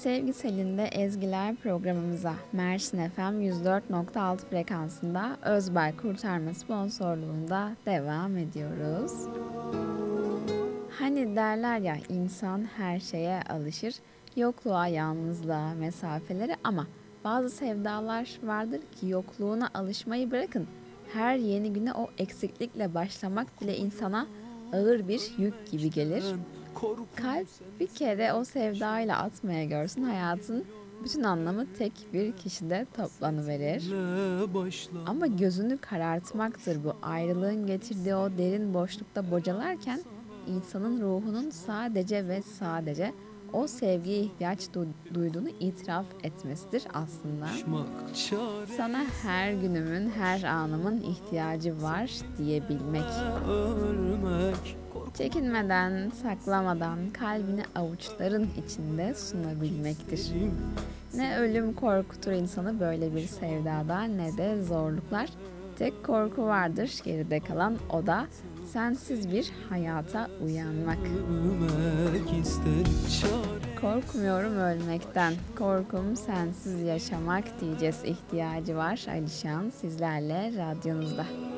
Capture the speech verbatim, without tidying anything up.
Sevgi Selinde Ezgiler programımıza Mersin F M yüz dört nokta altı frekansında Özbay Kurtarma sponsorluğunda devam ediyoruz. Hani derler ya, insan her şeye alışır, yokluğa, yalnızlığa, mesafelere, ama bazı sevdalar vardır ki yokluğuna alışmayı bırakın. Her yeni güne o eksiklikle başlamak bile insana ağır bir yük gibi gelir. Kalp bir kere o sevdayla atmaya görsün, hayatın bütün anlamı tek bir kişide toplanıverir. Ama gözünü karartmaktır bu, ayrılığın getirdiği o derin boşlukta bocalarken insanın ruhunun sadece ve sadece o sevgiye ihtiyaç duyduğunu itiraf etmesidir aslında. Sana her günümün, her anımın ihtiyacı var diyebilmek. Çekinmeden, saklamadan kalbini avuçların içinde sunabilmektir. Ne ölüm korkutur insanı böyle bir sevdada, ne de zorluklar. Tek korku vardır geride kalan, o da sensiz bir hayata uyanmak. Korkmuyorum ölmekten, korkum sensiz yaşamak diyeceğiz. İhtiyacı var Alişan sizlerle radyonuzda.